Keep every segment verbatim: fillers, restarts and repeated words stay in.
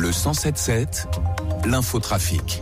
Le cent sept sept, l'infotrafic.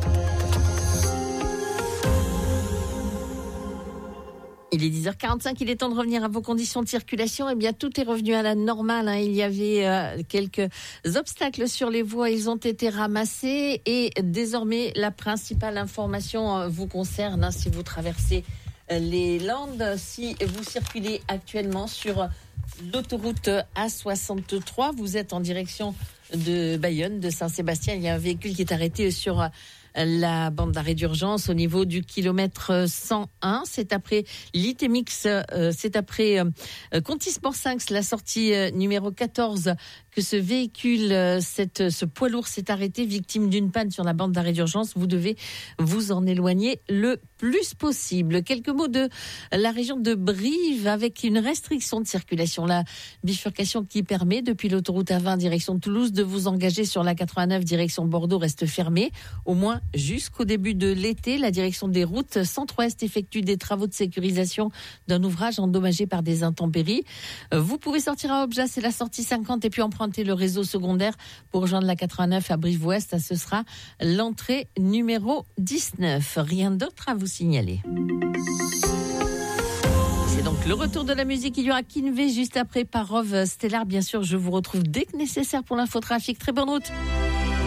Il est dix heures quarante-cinq, il est temps de revenir à vos conditions de circulation. Eh bien, tout est revenu à la normale. Hein. Il y avait euh, quelques obstacles sur les voies, ils ont été ramassés. Et désormais, la principale information euh, vous concerne. Hein, si vous traversez euh, les Landes, si vous circulez actuellement sur l'autoroute A soixante-trois, vous êtes en direction de Bayonne, de Saint-Sébastien. Il y a un véhicule qui est arrêté sur la bande d'arrêt d'urgence au niveau du kilomètre cent un. C'est après l'Itemix, euh, c'est après euh, Contis-Morsinx, la sortie euh, numéro quatorze, que ce véhicule, euh, cette, ce poids lourd s'est arrêté, victime d'une panne sur la bande d'arrêt d'urgence. Vous devez vous en éloigner le plus possible. Quelques mots de la région de Brive avec une restriction de circulation. La bifurcation qui permet, depuis l'autoroute A vingt direction Toulouse, de vous engager sur la quatre-vingt-neuf direction Bordeaux reste fermée, au moins jusqu'au début de l'été. La direction des routes Centre-Ouest effectue des travaux de sécurisation d'un ouvrage endommagé par des intempéries. Vous pouvez sortir à Obja, c'est la sortie cinquante, et puis emprunter le réseau secondaire pour rejoindre la quatre-vingt-neuf à Brive-Ouest. Ce sera l'entrée numéro dix-neuf. Rien d'autre à vous signaler. C'est donc le retour de la musique. Il y aura Kinvey juste après Parov Stellar. Bien sûr, je vous retrouve dès que nécessaire pour l'infotrafic. Très bonne route.